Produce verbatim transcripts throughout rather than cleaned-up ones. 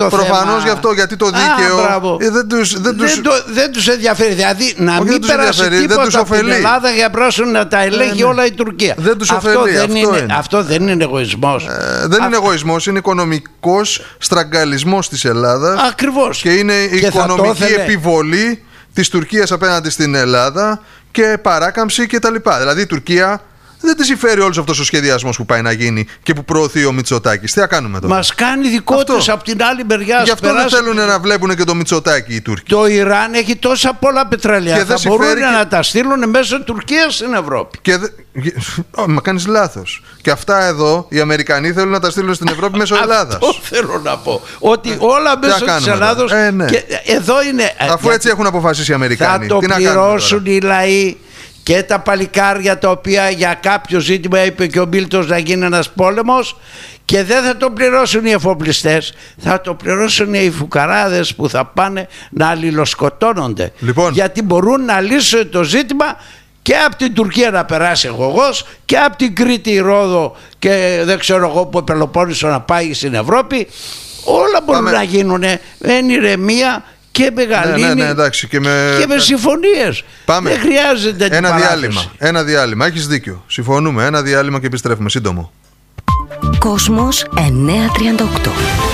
Προφανώς γι' αυτό, γιατί το δίκαιο ε, δεν τους, δεν τους... δεν το, δεν τους ενδιαφέρει. Δηλαδή να Όχι, μην περάσει τίποτα από την Ελλάδα για πρόσωπο να τα ελέγχει ναι, ναι. όλα η Τουρκία. Δεν τους αυτό, ωφελεί, δεν αυτό, είναι, είναι. αυτό δεν είναι εγωισμός. Ε, δεν Α... είναι εγωισμός, είναι οικονομικός στραγγαλισμός της Ελλάδας. Ακριβώς. Και είναι και οικονομική επιβολή της Τουρκίας απέναντι στην Ελλάδα και παράκαμψη κτλ. Δηλαδή η Τουρκία δεν τη συμφέρει όλος αυτός ο σχεδιασμός που πάει να γίνει και που προωθεί ο Μητσοτάκης. Τι θα κάνουμε τώρα. Μας κάνει δικό τους από την άλλη μεριά. Γι' αυτό περάσει... δεν θέλουν να βλέπουν και το Μητσοτάκη οι Τούρκοι. Το Ιράν έχει τόσα πολλά πετρέλαια. Και θα μπορούν και... να τα στείλουν μέσω Τουρκίας στην Ευρώπη. Και δε... Μα κάνεις λάθος. Και αυτά εδώ οι Αμερικανοί θέλουν να τα στείλουν στην Ευρώπη μέσω Ελλάδας. Αυτό θέλω να πω. Ότι όλα μέσω της Ελλάδος. Ε, ναι. Και εδώ είναι. Αφού έτσι έχουν αποφασίσει οι Αμερικανοί. Θα το πληρώσουν οι λαοί. Και τα παλικάρια τα οποία για κάποιο ζήτημα είπε και ο Μίλτος να γίνει ένας πόλεμος, και δεν θα το πληρώσουν οι εφοπλιστές, θα το πληρώσουν οι φουκαράδες που θα πάνε να αλληλοσκοτώνονται. Λοιπόν. Γιατί μπορούν να λύσουν το ζήτημα και από την Τουρκία να περάσει εγωγός και από την Κρήτη, Ρόδο και δεν ξέρω εγώ που Πελοπόννησο να πάει στην Ευρώπη. Όλα μπορούν Πάμε. να γίνουν εν ηρεμία και με γαλήνη, ναι, ναι, ναι, εντάξει, και με, και με συμφωνίες. Πάμε. Δεν χρειάζεται την ένα παράδοση. διάλειμμα. Ένα διάλειμμα. Έχεις δίκιο. Συμφωνούμε. Ένα διάλειμμα και επιστρέφουμε. Σύντομο. Κόσμος εννιακόσια τριάντα οκτώ.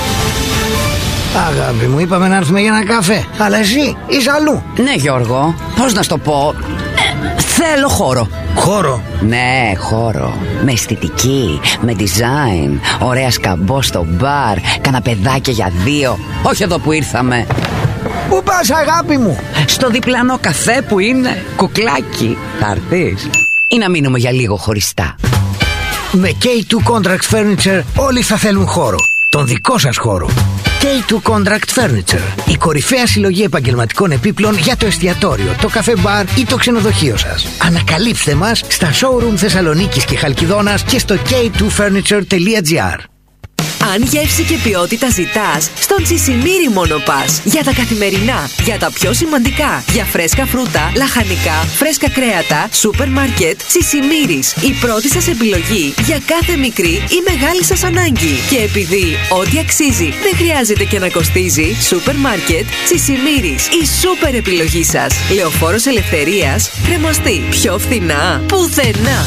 Αγάπη μου, είπαμε να έρθουμε για ένα καφέ. Αλλά εσύ είσαι αλλού. Ναι, Γιώργο, πώς να σου το πω. ε, Θέλω χώρο. Χώρο? Ναι, χώρο. Με αισθητική, με design. Ωραία σκαμπό στο μπαρ. Καναπεδάκια για δύο. Όχι εδώ που ήρθαμε. Πού πας, αγάπη μου? Στο διπλανό καφέ που είναι κουκλάκι. Θα έρθεις ή να μείνουμε για λίγο χωριστά? Με κέι τού Contract Furniture όλοι θα θέλουν χώρο. Τον δικό σας χώρο. κέι τού Contract Furniture. Η κορυφαία συλλογή επαγγελματικών επίπλων για το εστιατόριο, το καφέ μπαρ ή το ξενοδοχείο σας. Ανακαλύψτε μας στα showroom Θεσσαλονίκης και Χαλκιδόνας και στο κέι τού φέρνιτσερ τελεία τζι άρ. Αν γεύση και ποιότητα ζητάς, στον Τσισιμίρι μόνο πας. Για τα καθημερινά, για τα πιο σημαντικά, για φρέσκα φρούτα, λαχανικά, φρέσκα κρέατα, σούπερ μάρκετ, Τσισιμίρις. Η πρώτη σας επιλογή για κάθε μικρή ή μεγάλη σας ανάγκη. Και επειδή ό,τι αξίζει δεν χρειάζεται και να κοστίζει, σούπερ μάρκετ, Τσισιμίρις. Η σούπερ επιλογή σας. Λεωφόρος Ελευθερίας, κρεμαστή. Πιο φθηνά, πουθενά.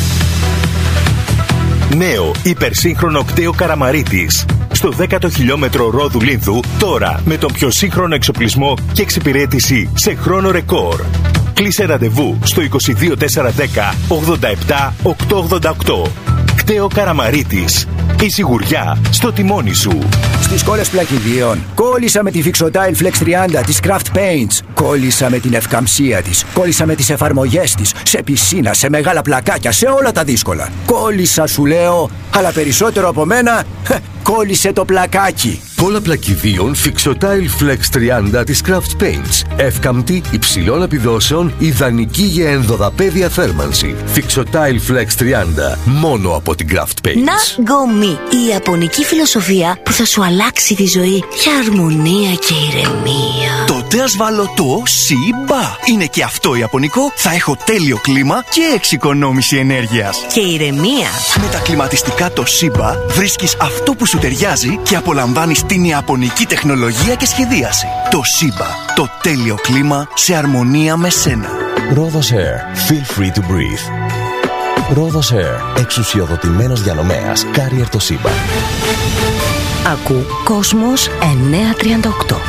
Νέο υπερσύγχρονο κτέο Καραμαρίτης. Στο δέκατο χιλιόμετρο Ρόδου Λίνθου, τώρα με τον πιο σύγχρονο εξοπλισμό και εξυπηρέτηση σε χρόνο ρεκόρ. Κλείσε ραντεβού στο είκοσι δύο τετρακόσια δέκα ογδόντα επτά οκτακόσια ογδόντα οκτώ. Κτέο Καραμαρίτης. Η σιγουριά στο τιμόνι σου. Στις κόλλες πλακιδίων κόλλησα με τη Fixotile Flex τριάντα της Craft Paints. Κόλλησα με την ευκαμψία της. Κόλλησα με τις εφαρμογές της. Σε πισίνα, σε μεγάλα πλακάκια, σε όλα τα δύσκολα. Κόλλησα σου λέω, αλλά περισσότερο από μένα κόλλησε το πλακάκι. Κόλλα πλακιδίων Fixotile Flex τριάντα της Craft Paints. Εύκαμπτη, υψηλών επιδόσεων, ιδανική για ενδοδαπέδια θέρμανση. Fixotile Flex τριάντα. Μόνο από την Craft Paints. Να γκομί. Η ιαπωνική φιλοσοφία που θα σου αλλάξει τη ζωή για αρμονία και ηρεμία. Τότε ας βάλω το Σιμπα. Είναι και αυτό ιαπωνικό. Θα έχω τέλειο κλίμα και εξοικονόμηση ενέργειας. Και ηρεμία. Με τα κλιματιστικά το Σιμπα βρίσκεις αυτό που σου ταιριάζει και απολαμβάνεις την ιαπωνική τεχνολογία και σχεδίαση. Το Σιμπα. Το τέλειο κλίμα σε αρμονία με σένα. Rhodos Air. Feel free to breathe. Rhodos Air. Εξουσιοδοτημένος διανομέας. Carrier το Σιμπα. Ακού Κόσμος εννιακόσια τριάντα οκτώ.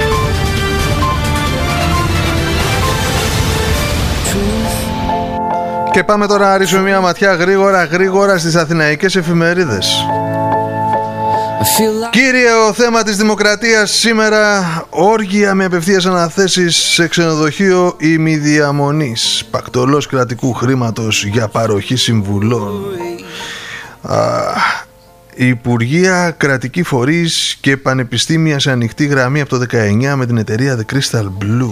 Και πάμε τώρα να ρίξουμε μια ματιά γρήγορα γρήγορα στις αθηναϊκές εφημερίδες. Κύριο θέμα της δημοκρατίας σήμερα, όργια με απευθείας αναθέσεις σε ξενοδοχείο ημιδιαμονής. Πακτολός κρατικού χρήματος για παροχή συμβουλών. Α, Υπουργεία, κρατικοί φορείς και πανεπιστήμια σε ανοιχτή γραμμή από το δεκαεννιά με την εταιρεία The Crystal Blue.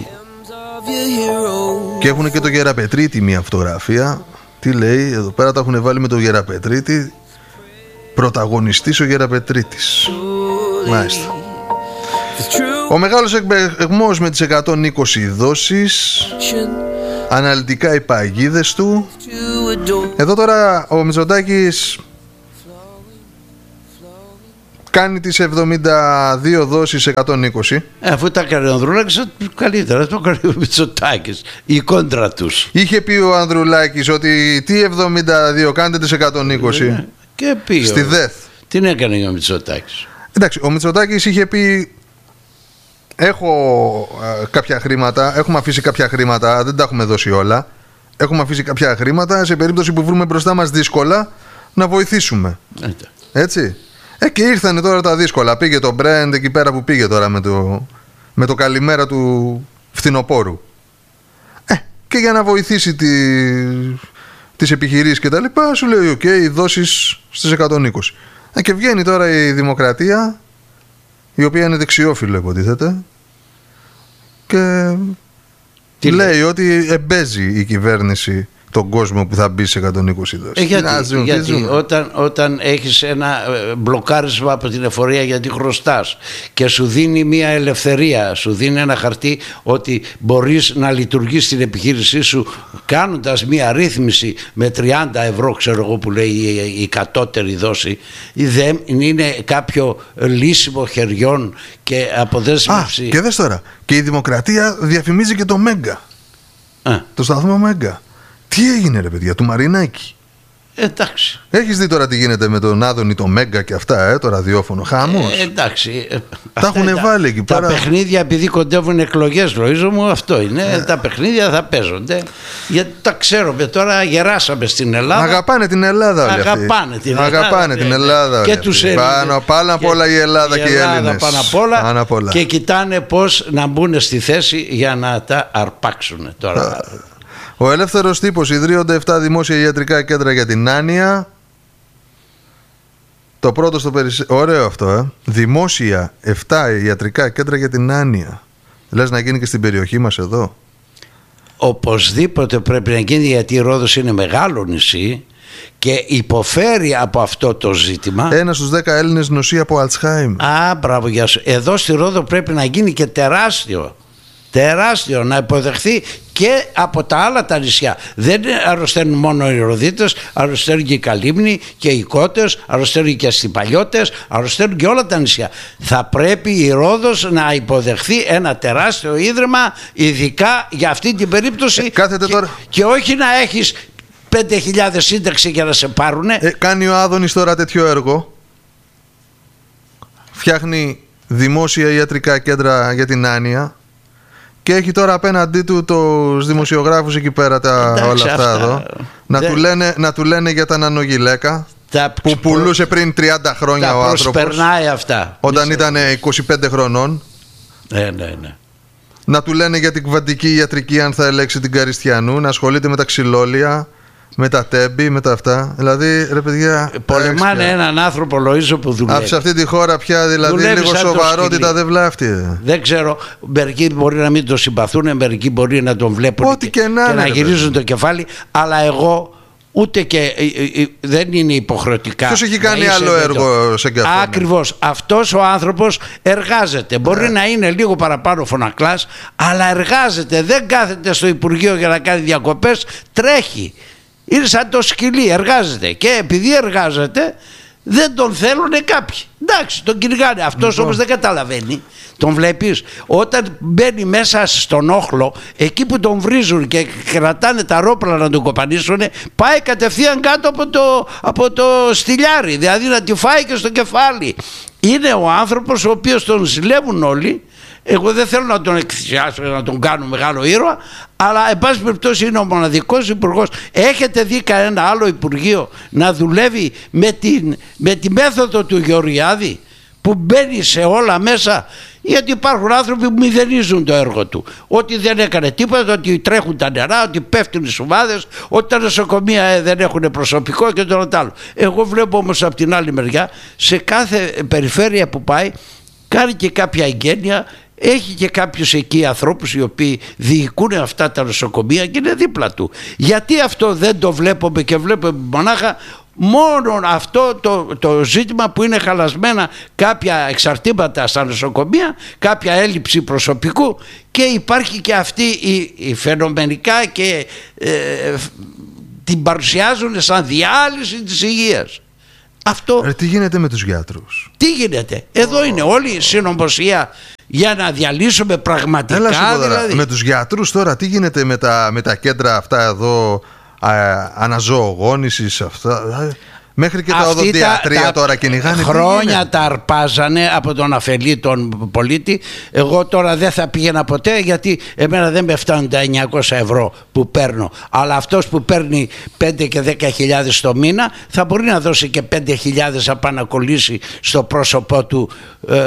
Και έχουν και το Γεραπετρίτη μια φωτογραφία. Τι λέει, εδώ πέρα τα έχουν βάλει με το Γεραπετρίτη. Πρωταγωνιστής ο Γεραπετρίτης. Μάλιστα. Ο μεγάλος εκμός με τις εκατόν είκοσι δόσεις. Αναλυτικά οι παγίδες του. Εδώ τώρα ο Μητσοτάκης κάνει τις εβδομήντα δύο δόσεις εκατόν είκοσι. Ε, αφού τα έκανε ο Ανδρουλάκης, καλύτερα το έκανε ο Μητσοτάκης, η κόντρα τους. Είχε πει ο Ανδρουλάκης ότι τι εβδομήντα δύο κάντε τις εκατόν είκοσι. Ε, και πει στη ΔΕΘ. Τι έκανε ο Μητσοτάκης? Εντάξει, ο Μητσοτάκης είχε πει έχω ε, κάποια χρήματα, έχουμε αφήσει κάποια χρήματα, δεν τα έχουμε δώσει όλα. Έχουμε αφήσει κάποια χρήματα σε περίπτωση που βρούμε μπροστά μας δύσκολα να βοηθήσουμε. Έτσι. Ε, και ήρθανε τώρα τα δύσκολα. Πήγε το brand εκεί πέρα που πήγε τώρα με το, με το καλημέρα του φθινοπόρου. Ε, και για να βοηθήσει τη, τις επιχειρήσεις και τα λοιπά, σου λέει οκ, okay, δώσεις στις εκατόν είκοσι. Ε, και βγαίνει τώρα η Δημοκρατία, η οποία είναι δεξιόφιλο υποτίθεται, και τι λέει, λέει ότι εμπέζει η κυβέρνηση τον κόσμο που θα μπει σε εκατόν είκοσι δόσεις. Ε, γιατί ζουν, γιατί όταν, όταν έχεις ένα μπλοκάρισμα από την εφορία γιατί χρωστάς και σου δίνει μια ελευθερία, σου δίνει ένα χαρτί ότι μπορείς να λειτουργείς την επιχείρησή σου κάνοντας μια ρύθμιση με τριάντα ευρώ, ξέρω εγώ, που λέει η, η κατώτερη δόση, δεν είναι κάποιο λύσιμο χεριών και αποδέσμευση. Α, και δες τώρα, και η Δημοκρατία διαφημίζει και το Μέγκα. Α. Το σταθμό Μέγκα. Τι έγινε ρε παιδιά, του Μαρινάκη? Εντάξει. Έχεις δει τώρα τι γίνεται με τον Άδωνη, το Μέγκα και αυτά, ε, το ραδιόφωνο, χάμος. Ε, εντάξει. Τα έχουν βάλει εκεί πέρα. Τα παιχνίδια, επειδή κοντεύουν εκλογές, Λοΐζο μου, αυτό είναι. Ε. Τα παιχνίδια θα παίζονται. Γιατί τα ξέρουμε τώρα, γεράσαμε στην Ελλάδα. Αγαπάνε την Ελλάδα όλοι αυτοί. Αγαπάνε την Ελλάδα. Αγαπάνε την Ελλάδα όλοι και τους Έλληνες. Πάνω, πάνω απ' όλα η Ελλάδα και οι Έλληνες. Πάνω απ' όλα. Πάνω απ' όλα. Και κοιτάνε πώς να μπουν στη θέση για να τα αρπάξουν τώρα. Ο Ελεύθερος Τύπος, ιδρύονται επτά δημόσια ιατρικά κέντρα για την άνοια. Το πρώτο στο Περισσότερο. Ωραίο αυτό, ε. Δημόσια επτά ιατρικά κέντρα για την άνοια. Λες να γίνει και στην περιοχή μας εδώ? Οπωσδήποτε πρέπει να γίνει, γιατί η Ρόδος είναι μεγάλο νησί και υποφέρει από αυτό το ζήτημα. Ένα στους δέκα Έλληνες νοσεί από Αλτσχάιμ. Α, μπράβο, γεια σου. Εδώ στη Ρόδο πρέπει να γίνει και τεράστιο. Τεράστιο, να υποδεχθεί και από τα άλλα τα νησιά. Δεν αρρωσταίνουν μόνο οι Ροδίτες, αρρωσταίνουν και οι Καλύμνοι και οι Κότες, αρρωσταίνουν και οι Αστυπαλιώτες, αρρωσταίνουν και όλα τα νησιά. Θα πρέπει η Ρόδος να υποδεχθεί ένα τεράστιο ίδρυμα, ειδικά για αυτή την περίπτωση. Ε, κάθετε και, τώρα. και όχι να έχεις πέντε χιλιάδες σύνταξη για να σε πάρουνε. Ε, κάνει ο Άδωνης τώρα τέτοιο έργο. Φτιάχνει δημόσια ιατρικά κέντρα για την άνοια. Και έχει τώρα απέναντί του τους δημοσιογράφους εκεί πέρα, τα, εντάξει, όλα αυτά, αυτά εδώ. Να, του λένε, να του λένε για τα νανογυλαίκα τα που πουλούσε πριν τριάντα χρόνια ο άνθρωπος. Περνάει αυτά. Όταν ήταν είκοσι πέντε χρονών. Ναι, ναι, ναι. Να του λένε για την κβαντική ιατρική, αν θα ελέξει την Καριστιανού. Να ασχολείται με τα ξυλόλια, με τα τέμπη, με τα αυτά. Δηλαδή, ρε παιδιά. Πολεμάνε έξια. Έναν άνθρωπο, Λοΐζο, που δουλεύει. Σε αυτή τη χώρα πια, δηλαδή, δουλεύει λίγο σοβαρότητα δεν βλάφτει. Δεν ξέρω. Μερικοί μπορεί να μην τον συμπαθούν, μερικοί μπορεί να τον βλέπουν. Ό,τι και, και να, και να γυρίζουν το κεφάλι. Αλλά εγώ ούτε και. Ε, ε, δεν είναι υποχρεωτικά. Ποιος έχει κάνει άλλο έργο σε αυτό? Ακριβώς. Αυτός ο άνθρωπος εργάζεται. Μπορεί ε. να είναι λίγο παραπάνω φωνακλάς, αλλά εργάζεται. Δεν κάθεται στο Υπουργείο για να κάνει διακοπές. Τρέχει. Είναι σαν το σκυλί, εργάζεται. Και επειδή εργάζεται, δεν τον θέλουν κάποιοι. Εντάξει, τον κυνηγάνε. Αυτός λοιπόν όμως δεν καταλαβαίνει. Τον βλέπεις όταν μπαίνει μέσα στον όχλο, εκεί που τον βρίζουν και κρατάνε τα ρόπλα να τον κοπανίσουν, πάει κατευθείαν κάτω από το, από το στυλιάρι. Δηλαδή να τη φάει και στο κεφάλι. Είναι ο άνθρωπος ο οποίος τον ζηλεύουν όλοι. Εγώ δεν θέλω να τον εκθυσιάσω, να τον κάνω μεγάλο ήρωα, αλλά εν πάση περιπτώσει είναι ο μοναδικός υπουργός. Έχετε δει κανένα άλλο υπουργείο να δουλεύει με, την, με τη μέθοδο του Γεωργιάδη, που μπαίνει σε όλα μέσα? Γιατί υπάρχουν άνθρωποι που μηδενίζουν το έργο του. Ότι δεν έκανε τίποτα, ότι τρέχουν τα νερά, ότι πέφτουν οι σουβάδες, ότι τα νοσοκομεία ε, δεν έχουν προσωπικό και το άλλο. Εγώ βλέπω όμως από την άλλη μεριά, σε κάθε περιφέρεια που πάει, κάνει και κάποια εγγένεια. Έχει και κάποιους εκεί ανθρώπους οι οποίοι διοικούν αυτά τα νοσοκομεία και είναι δίπλα του. Γιατί αυτό δεν το βλέπουμε και βλέπουμε μονάχα μόνο αυτό το, το ζήτημα που είναι χαλασμένα κάποια εξαρτήματα στα νοσοκομεία, κάποια έλλειψη προσωπικού, και υπάρχει και αυτή η, η φαινομενικά και ε, την παρουσιάζουν σαν διάλυση της υγείας. Αυτό... Ρε, τι γίνεται με τους γιατρούς? Τι γίνεται? Εδώ είναι όλη η συνωμοσία για να διαλύσουμε πραγματικά. Έλα σου πω τώρα, δηλαδή. με τους γιατρούς τώρα τι γίνεται με τα, με τα κέντρα αυτά εδώ α, αναζωογόνησης αυτά? Μέχρι και τα οδοντιατρία τώρα κυνηγάνε. Χρόνια τα αρπάζανε από τον αφελή τον πολίτη. Εγώ τώρα δεν θα πήγαινα ποτέ, γιατί εμένα δεν με φτάνουν τα εννιακόσια ευρώ που παίρνω. Αλλά αυτός που παίρνει πέντε και δέκα χιλιάδες το μήνα θα μπορεί να δώσει και πέντε χιλιάδες να πάει να κολλήσει στο πρόσωπό του ε,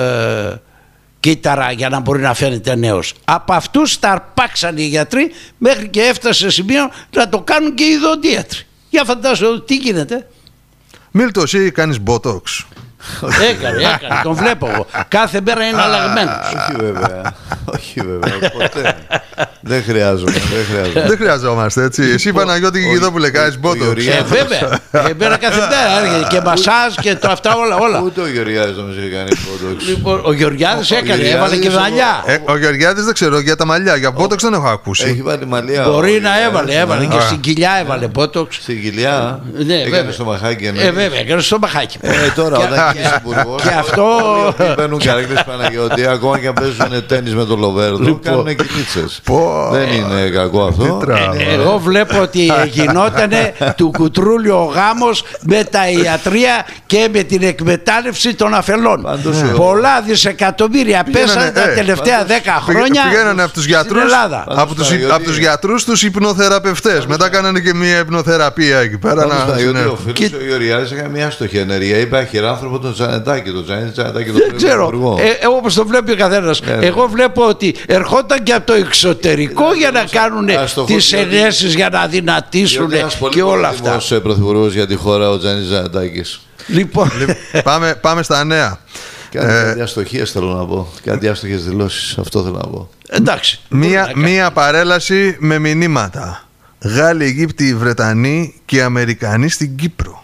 κύτταρα για να μπορεί να φαίνεται νέος. Από αυτούς τα αρπάξαν οι γιατροί μέχρι και έφτασε σημείο να το κάνουν και οι οδοντίατροι. Για φαντάζομαι τι γίνεται. Μίλτο, εσύ κάνεις botox? Έκανε, έκανε, τον βλέπω εγώ. Κάθε μέρα είναι αλλαγμένος. Όχι βέβαια, όχι βέβαια, ποτέ. Δεν χρειάζομαι, δεν χρειάζομαι. Δεν χρειαζόμαστε, έτσι. Εσύ Παναγιώτη Γιγιδόπουλε κάνεις botox? Ε, βέβαια, εμένα κάθε μέρα και μασάζ και το αυτά όλα, όλα. Ούτε ο Γεωργιάδης όμως έχει κάνει botox. Λοιπόν, ο Γεωργιάδης έκανε, έβαλε και μαλλιά. Ο Γεωργιάδης δεν ξέρω για τα μαλλιά, για botox δεν έχω ακούσει. Έχει βάλει μαλλιά. Μπορεί να έβαλε, έβαλε και στην κοιλιά έβαλε botox. Στην κοιλιά, έκανε στο μαχάκι. Ε, βέβαια, έκανε στο μαχάκι. Ε, τώρα όταν και αυτό. Παίρνουν καρέκλες Παναγιώτη, ακόμα και αν παίζουν τένις με τον Λοβέρδο, κάνουν κινίτσες. Δεν είναι κακό αυτό. Εγώ βλέπω ότι γινότανε του κουτρούλιο ο γάμος με τα ιατρία και με την εκμετάλλευση των αφελών. Πολλά δισεκατομμύρια πέσαν τα τελευταία δέκα χρόνια. Πηγαίνανε από τους γιατρούς, από τους, από τους γιατρούς τους υπνοθεραπευτές. Μετά κάνανε και μια υπνοθεραπεία εκεί πέρα. Ο φίλος ο Γεωργιάδης έκανε μια στοχή ενέργεια. Είπε αχυράνθρωπο τον Τζανετάκη. Το Τζανετάκη δεν ξέρω. Ε, όπως το βλέπει ο καθένας. Ναι, εγώ βλέπω ότι ερχόταν και από το εξωτερικό ναι, για να κάνουν τις ενέσεις για να δυνατήσουν και όλα αυτά. Ως πρωθυπουργός για τη χώρα ο Τζανής Τζανετάκης. Λοιπόν, πάμε, πάμε στα νέα. Κάτι, ε, κάτι αστοχίες θέλω να πω. Κάτι άστοχες δηλώσεις. Αυτό θέλω να πω. Εντάξει. Μία, μία παρέλαση με μηνύματα. Γάλλοι, Αιγύπτιοι, Βρετανοί και Αμερικανοί στην Κύπρο.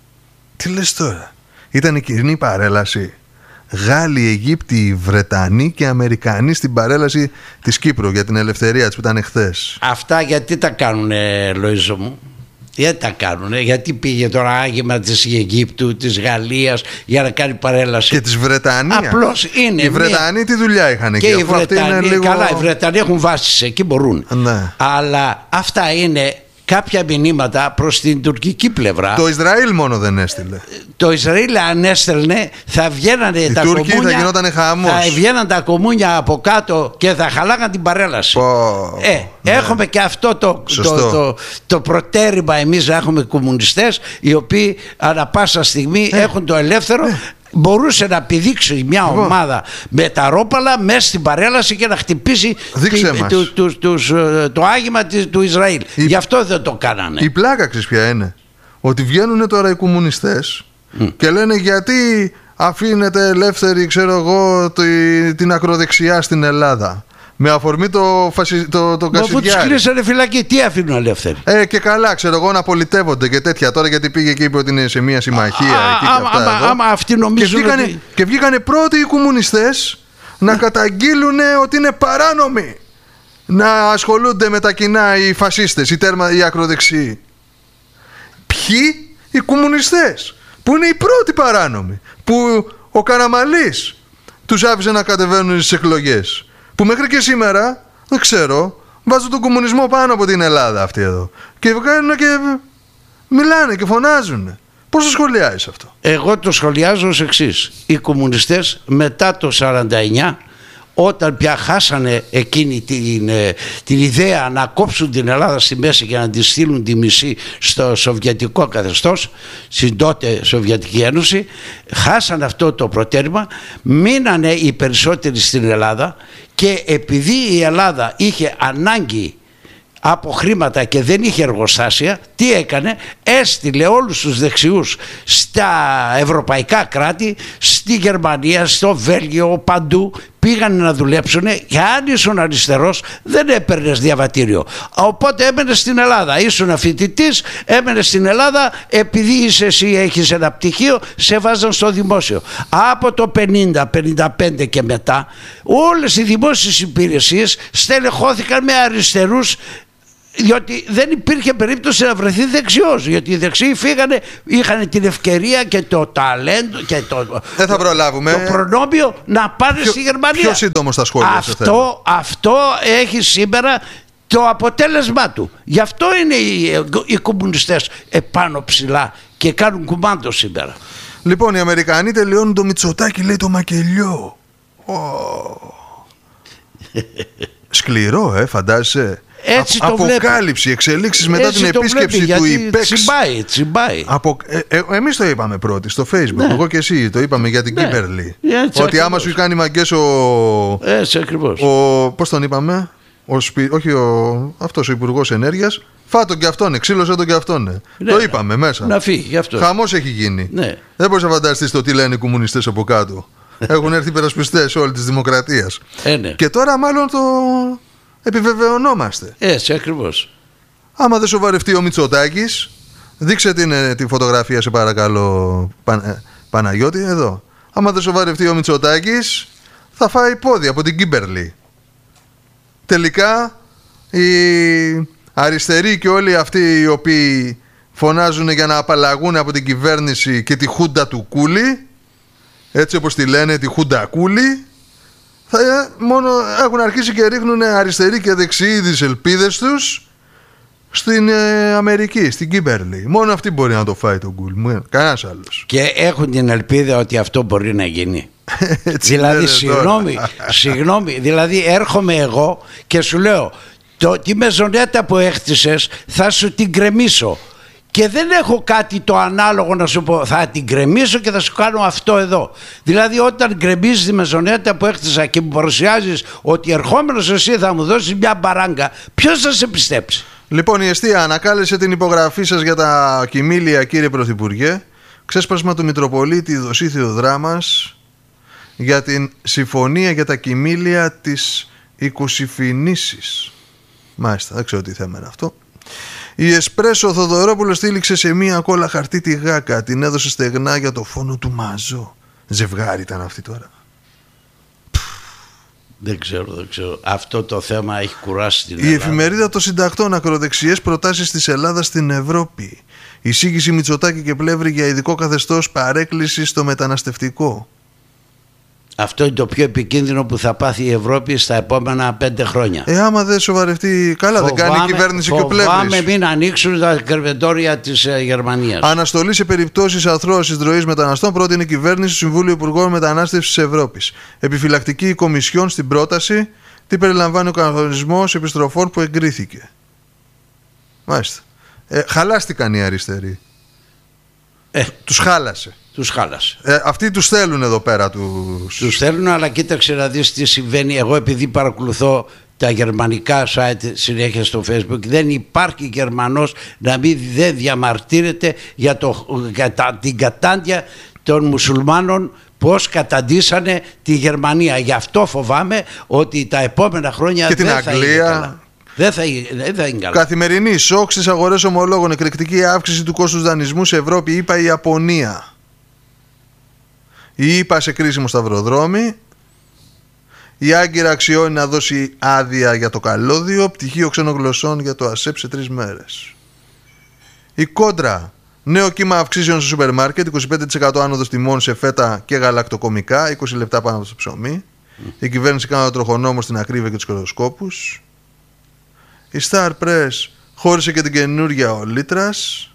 Τι λες τώρα? Ήταν η κοινή παρέλαση. Γάλλοι, Αιγύπτιοι, Βρετανοί και Αμερικανοί στην παρέλαση της Κύπρου για την ελευθερία της που ήταν εχθές. Αυτά γιατί τα κάνουνε, Λοΐζο μου? Γιατί τα κάνουνε? Γιατί πήγε τώρα άγημα της Αιγύπτου, της Γαλλίας για να κάνει παρέλαση? Και της Βρετανίας. Απλώς είναι. Οι Βρετανοί μία... τι δουλειά είχαν εκεί? Και οι Βρετανοί, λίγο... καλά, οι Βρετανοί έχουν βάσεις εκεί, μπορούν. Ναι. Αλλά αυτά είναι κάποια μηνύματα προς την τουρκική πλευρά. Το Ισραήλ μόνο δεν έστειλε. Το Ισραήλ αν έστελνε θα βγαίνανε οι τα Τούρκοι, κομμούνια, θα γινόταν χαμός. Θα βγαίναν τα κομμούνια από κάτω και θα χαλάγαν την παρέλαση. Oh, ε, ναι. Έχουμε και αυτό το, το, το, το προτέρημα εμείς να έχουμε κομμουνιστές οι οποίοι ανά πάσα στιγμή ε. έχουν το ελεύθερο ε. Μπορούσε να πηδήξει μια λοιπόν. ομάδα με τα ρόπαλα μέσα στην παρέλαση και να χτυπήσει τη, του, του, του, το άγημα του Ισραήλ. Η, Γι' αυτό δεν το κάνανε. Η πλάκα ξέρεις ποια είναι? Ότι βγαίνουν τώρα οι κομμουνιστές mm. και λένε γιατί αφήνεται ελεύθερη, ξέρω εγώ, την ακροδεξιά στην Ελλάδα. Με αφορμή το, φασι... το, το Κασιδιάρη. Αφού τους κλείσανε φυλακή, τι αφήνουν ελεύθεροι? Ε, και καλά, ξέρω εγώ, να πολιτεύονται και τέτοια τώρα, γιατί πήγε και είπε ότι είναι σε μια συμμαχία. Α, εκεί άμα, και αυτά άμα, άμα αυτοί νομίζουν. Και βγήκανε, ότι... και βγήκανε πρώτοι οι κομμουνιστές να καταγγείλουν ότι είναι παράνομοι να ασχολούνται με τα κοινά οι φασίστες, οι, τέρμα, οι ακροδεξιοί. Ποιοι? Οι κομμουνιστές, που είναι οι πρώτοι παράνομοι, που ο Καραμαλής τους άφησε να κατεβαίνουν στις εκλογές. Που μέχρι και σήμερα, δεν ξέρω, βάζουν τον κομμουνισμό πάνω από την Ελλάδα αυτοί εδώ. Και βγαίνουν και μιλάνε και φωνάζουν. Πώς το σχολιάζεις αυτό? Εγώ το σχολιάζω ως εξής. Οι κομμουνιστές μετά το σαράντα εννιά, όταν πια χάσανε εκείνη την, την ιδέα να κόψουν την Ελλάδα στη μέση και να τη στείλουν τη μισή στο σοβιετικό καθεστώς, στην τότε Σοβιετική Ένωση, χάσανε αυτό το προτέρημα, μείνανε οι περισσότεροι στην Ελλάδα και επειδή η Ελλάδα είχε ανάγκη από χρήματα και δεν είχε εργοστάσια, τι έκανε? Έστειλε όλους τους δεξιούς στα ευρωπαϊκά κράτη, στη Γερμανία, στο Βέλγιο, παντού πήγαν να δουλέψουν. Και αν ήσουν αριστερός δεν έπαιρνες διαβατήριο, οπότε έμενες στην Ελλάδα. Ήσουν φοιτητής, έμενες στην Ελλάδα, επειδή είσαι εσύ, έχεις ένα πτυχίο, σε βάζαν στο δημόσιο. Από το πενήντα πενήντα πέντε και μετά όλες οι δημόσιες υπηρεσίες στελεχώθηκαν με αριστερούς διότι δεν υπήρχε περίπτωση να βρεθεί δεξιός, γιατί οι δεξιοί φύγανε, είχαν την ευκαιρία και το ταλέντο και το, δεν θα προλάβουμε. το προνόμιο να πάνε πιο, στη Γερμανία. Πιο σύντομο στα σχόλια. Αυτό, αυτό έχει σήμερα το αποτέλεσμα του. Γι' αυτό είναι οι, οι κομμουνιστές επάνω ψηλά και κάνουν κουμάντο σήμερα. Λοιπόν, οι Αμερικανοί τελειώνουν το Μητσοτάκι, λέει, το μακελιό. Oh. Σκληρό, ε, φαντάζεσαι. Έτσι Α, το αποκάλυψη, εξελίξεις μετά έτσι την επίσκεψη βλέπει, του ΙΠΕΞ. Τσιμπάει, τσιμπάει. Απο... Ε, ε, εμείς το είπαμε πρώτοι στο Facebook, ναι. Εγώ και εσύ το είπαμε για την ναι. Κίμπερλι. Ότι ακριβώς. Άμα σου κάνει μαγκές ο... Έτσι ακριβώς. Ο... Πώς τον είπαμε, ο σπι... όχι ο... αυτός ο Υπουργός Ενέργειας. Φάτον και αυτόν, ξύλωσε τον και αυτόν. Ναι. Το είπαμε μέσα. Να φύγει γι' αυτό. Χαμός έχει γίνει. Ναι. Δεν μπορείς να φανταστείς το τι λένε οι κομμουνιστές από κάτω. Έχουν έρθει υπερασπιστές όλη της δημοκρατίας. Ε, ναι. Και τώρα μάλλον το επιβεβαιωνόμαστε. Έτσι ακριβώς. Άμα δεν σοβαρευτεί ο Μητσοτάκης, δείξε την, τη φωτογραφία σε παρακαλώ, Πα, ε, Παναγιώτη, εδώ. Άμα δεν σοβαρευτεί ο Μητσοτάκης, θα φάει πόδι από την Κίμπερλι. Τελικά οι αριστεροί και όλοι αυτοί οι οποίοι φωνάζουν για να απαλλαγούν από την κυβέρνηση και τη χούντα του Κούλι, έτσι όπως τη λένε, τη χούντα Κούλι, θα μόνο έχουν αρχίσει και ρίχνουν αριστεροί και δεξιοί τις ελπίδες τους στην ε, Αμερική, στην Κίμπερλι. Μόνο αυτή μπορεί να το φάει τον Κούλι, κανένας άλλος. Και έχουν την ελπίδα ότι αυτό μπορεί να γίνει. Δηλαδή συγγνώμη, συγγνώμη, δηλαδή έρχομαι εγώ και σου λέω το, τη μεζονέτα που έχτισες θα σου την κρεμίσω. Και δεν έχω κάτι το ανάλογο να σου πω. Θα την γκρεμίσω και θα σου κάνω αυτό εδώ. Δηλαδή, όταν γκρεμίζεις τη μεζονέτα που έχτισα και μου παρουσιάζεις ότι ερχόμενος εσύ θα μου δώσεις μια μπαράγκα, ποιος θα σε πιστέψει? Λοιπόν, η Εστία ανακάλεσε την υπογραφή σας για τα κοιμήλια, κύριε Πρωθυπουργέ. Ξέσπασμα του Μητροπολίτη Δοσίθιο Δράμας για την συμφωνία για τα κοιμήλια της Οικοσυφηνήσης. Μάλιστα, δεν ξέρω τι θέμα είναι αυτό. Η Εσπρέσο Θοδωρόπουλο στήλιξε σε μία κόλλα χαρτί τη γάκα. Την έδωσε στεγνά για το φόνο του Μαζό. Ζευγάρι ήταν αυτή τώρα. Δεν ξέρω, δεν ξέρω. Αυτό το θέμα έχει κουράσει την Η Ελλάδα. εφημερίδα των συντακτών, ακροδεξιές προτάσεις της Ελλάδας στην Ευρώπη. Εισήγηση Μητσοτάκη και Πλεύρη για ειδικό καθεστώς παρέκκληση στο μεταναστευτικό. Αυτό είναι το πιο επικίνδυνο που θα πάθει η Ευρώπη στα επόμενα πέντε χρόνια. Ε, άμα δεν σοβαρευτεί, καλά φοβάμαι, δεν κάνει η κυβέρνηση και ο Πλεύρης. Φοβάμαι μην ανοίξουν τα κρεβεντόρια της ε, Γερμανίας. Αναστολή σε περιπτώσεις αθρώωσης ροής μεταναστών πρότεινε η κυβέρνηση στο Συμβούλιο Υπουργών Μετανάστευσης της Ευρώπης. Επιφυλακτική Κομισιόν στην πρόταση, τι περιλαμβάνει ο κανονισμός επιστροφών που εγκρίθηκε. Μάλιστα. Ε, χαλάστηκαν οι αριστεροί. Ε, τους χάλασε. Τους χάλασε. Ε, αυτοί τους θέλουν εδώ πέρα. Τους... τους θέλουν, αλλά κοίταξε να δεις τι συμβαίνει. Εγώ επειδή παρακολουθώ τα γερμανικά site συνέχεια στο Facebook, δεν υπάρχει Γερμανός να μην δεν διαμαρτύρεται για, το, για τα, την κατάντια των μουσουλμάνων, πώς καταντήσανε τη Γερμανία. Γι' αυτό φοβάμαι ότι τα επόμενα χρόνια και δεν την θα Αγγλία... είναι καλά. Δεν θα, δεν θα είναι καλά. Καθημερινή σοκ στις αγορές ομολόγων, εκρηκτική αύξηση του κόστους δανεισμού σε Ευρώπη, είπα η Ιαπωνία. Η ΙΠΑ σε κρίσιμο σταυροδρόμι. Η Άγκυρα αξιώνει να δώσει άδεια για το καλώδιο. Πτυχίο ξενογλωσσών για το ΑΣΕΠ σε τρεις μέρες. Η Κόντρα. Νέο κύμα αυξήσεων στο σούπερ μάρκετ. είκοσι πέντε τοις εκατό άνοδος τιμών σε φέτα και γαλακτοκομικά. είκοσι λεπτά πάνω από το ψωμί. Mm. Η κυβέρνηση κάνει το τροχονόμο στην ακρίβεια και τους κερδοσκόπους. Η Star Press χώρισε και την καινούργια ο Λίτρας.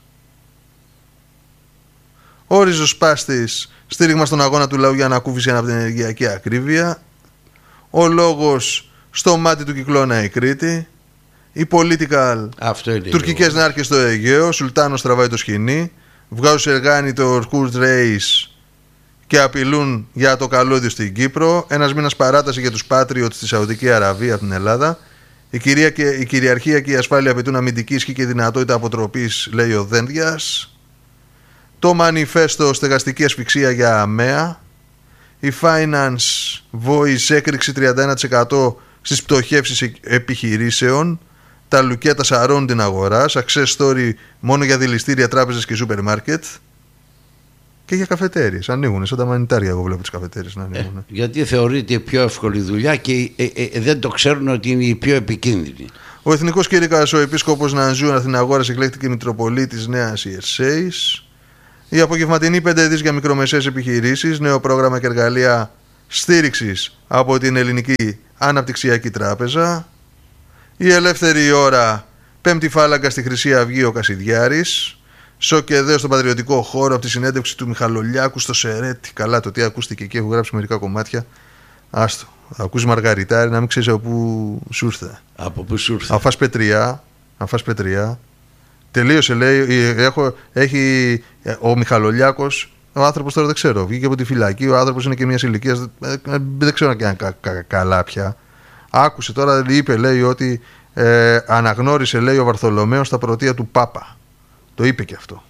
Ο Ριζοσπάστης, στήριγμα στον αγώνα του λαού για ανακούφιση από την ενεργειακή ακρίβεια. Ο λόγος στο μάτι του κυκλώνα η Κρήτη. Η Political, τουρκικές νάρκες στο Αιγαίο. Σουλτάνος τραβάει το σκηνή. Βγάζουν σε εργάνη το Ορκούρτ Ρέις και απειλούν για το καλώδιο στην Κύπρο. Ένας μήνας παράταση για τους Patriots στη Σαουδική Αραβία από την Ελλάδα. Η, κυρία και, η κυριαρχία και η ασφάλεια απαιτούν αμυντική ισχύ και δυνατότητα αποτροπής, λέει ο Δένδιας. Το μανιφέστο στεγαστική ασφυξία για ΑΜΕΑ. Η Finance Voice έκρηξη τριάντα ένα τοις εκατό στις πτωχεύσεις επιχειρήσεων. Τα λουκέτα σαρώνουν την αγορά. Success story μόνο για δηληστήρια, τράπεζες και σούπερ μάρκετ. Και για καφετέριες. Ανοίγουν σαν τα μανιτάρια. Εγώ βλέπω τις καφετέριες να ανοίγουν. Ε, γιατί θεωρείται η πιο εύκολη δουλειά και ε, ε, ε, δεν το ξέρουν ότι είναι η πιο επικίνδυνη. Ο Εθνικός Κήρυκας, ο Επίσκοπος Νανζού Αθηναγόρας, εκλέχθηκε Μητροπολίτης Νέας Ιερσέης. Η απογευματινή πέντε δις για μικρομεσαίες επιχειρήσεις, νέο πρόγραμμα και εργαλεία στήριξης από την Ελληνική Αναπτυξιακή Τράπεζα. Η ελεύθερη ώρα, πέμπτη φάλαγγα στη Χρυσή Αυγή ο Κασιδιάρης. Σοκεδέο στον πατριωτικό χώρο από τη συνέντευξη του Μιχαλολιάκου στο Σερέτι. Καλά, το τι ακούστηκε εκεί, έχω γράψει μερικά κομμάτια. Άστο. Θα ακούσει Μαργαριτάρη, να μην ξέρει από πού σου ήρθε. Από πού σου ήρθε. Αν φας πετριά, αν φας πετριά. Τελείωσε, λέει. Έχω, έχει ο Μιχαλολιάκος. Ο άνθρωπος τώρα δεν ξέρω. Βγήκε από τη φυλακή. Ο άνθρωπος είναι και μια ηλικία. Δεν ξέρω αν κα, κα, καλά πια. Άκουσε τώρα, είπε, λέει ότι ε, αναγνώρισε, λέει, ο Βαρθολομαίος τα πρωτεία του Πάπα. Το είπε και αυτό.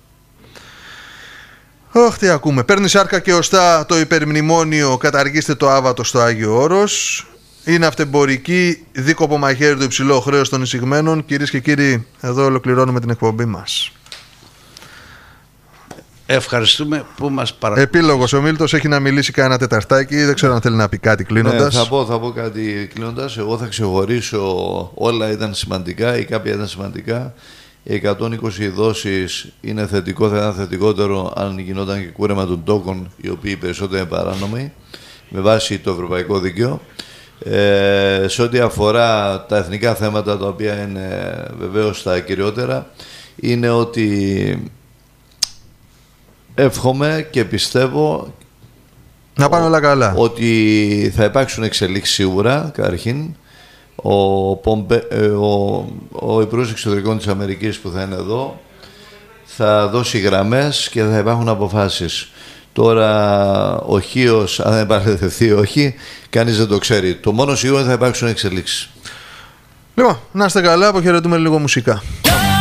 Ωχ, τι ακούμε. Παίρνει σάρκα και οστά το υπερμνημόνιο, καταργήστε το άβατο στο Άγιο Όρος. Είναι αυτεμπορική, δίκοπο μαχαίρι το υψηλό χρέος των εισηγμένων. Κυρίες και κύριοι, εδώ ολοκληρώνουμε την εκπομπή μας. Ευχαριστούμε που μας παρακολουθείτε. Επίλογος, ο Μίλτος έχει να μιλήσει κανένα τεταρτάκι. Δεν ξέρω αν θέλει να πει κάτι κλείνοντας. Ναι, θα πω, θα πω κάτι κλείνοντας. Εγώ θα ξεχωρίσω, όλα ήταν σημαντικά ή κάποια ήταν σημαντικά. Οι εκατόν είκοσι δόσεις είναι θετικό, θα ήταν θετικότερο αν γινόταν και κούρεμα των τόκων, οι οποίοι περισσότερο είναι παράνομοι, με βάση το ευρωπαϊκό δίκαιο. Ε, σε ό,τι αφορά τα εθνικά θέματα, τα οποία είναι βεβαίως τα κυριότερα, είναι ότι εύχομαι και πιστεύω να πάνε όλα καλά, ότι θα υπάρξουν εξελίξεις σίγουρα, καταρχήν. Ο, Πομπε, ο, ο Υπουργός Εξωτερικών της Αμερικής που θα είναι εδώ θα δώσει γραμμές και θα υπάρχουν αποφάσεις. Τώρα ο Χίος, αν δεν παραιτηθεί όχι, κανείς δεν το ξέρει. Το μόνο σίγουρο είναι θα υπάρξουν εξελίξεις. Λοιπόν, να είστε καλά, αποχαιρετούμε λίγο μουσικά.